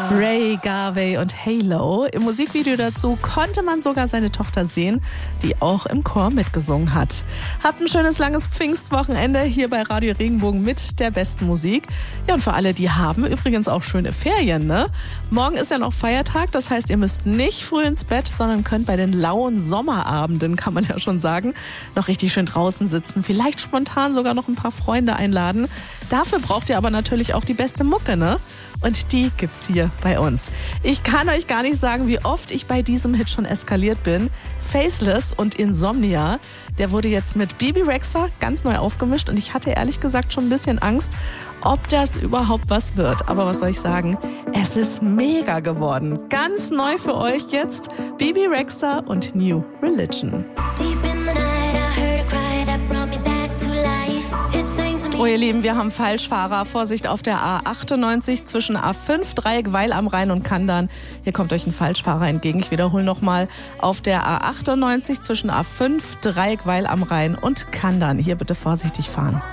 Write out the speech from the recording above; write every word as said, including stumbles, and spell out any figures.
Ray Garvey und Halo. Im Musikvideo dazu konnte man sogar seine Tochter sehen, die auch im Chor mitgesungen hat. Habt ein schönes langes Pfingstwochenende hier bei Radio Regenbogen mit der besten Musik. Ja, und für alle, die haben übrigens auch schöne Ferien, ne? Morgen ist ja noch Feiertag, das heißt, ihr müsst nicht früh ins Bett, sondern könnt bei den lauen Sommerabenden, kann man ja schon sagen, noch richtig schön draußen sitzen. Vielleicht spontan sogar noch ein paar Freunde einladen. Dafür braucht ihr aber natürlich auch die beste Mucke, ne? Und die gibt's hier bei uns. Ich kann euch gar nicht sagen, wie oft ich bei diesem Hit schon eskaliert bin. Faceless und Insomnia, der wurde jetzt mit Bebe Rexha ganz neu aufgemischt und ich hatte ehrlich gesagt schon ein bisschen Angst, ob das überhaupt was wird. Aber was soll ich sagen? Es ist mega geworden. Ganz neu für euch jetzt Bebe Rexha und New Religion. Oh ihr Lieben, wir haben Falschfahrer. Vorsicht auf der A achtundneunzig zwischen A fünf, Dreieck Weil am Rhein und Kandern. Hier kommt euch ein Falschfahrer entgegen. Ich wiederhole nochmal. Auf der A achtundneunzig zwischen A fünf, Dreieck Weil am Rhein und Kandern. Hier bitte vorsichtig fahren.